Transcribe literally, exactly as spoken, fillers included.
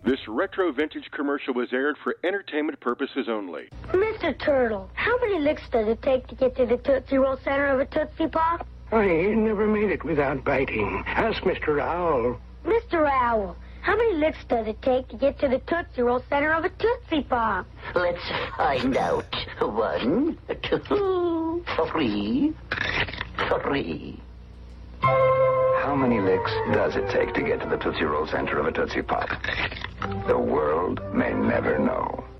This retro vintage commercial was aired for entertainment purposes only. Mister Turtle, how many licks does it take to get to the Tootsie Roll center of a Tootsie Pop? I never made it without biting. Ask Mister Owl. Mister Owl, how many licks does it take to get to the Tootsie Roll center of a Tootsie Pop? Let's find out. One, two, three, three. How many licks does it take to get to the Tootsie Roll center of a Tootsie Pop? The world may never know.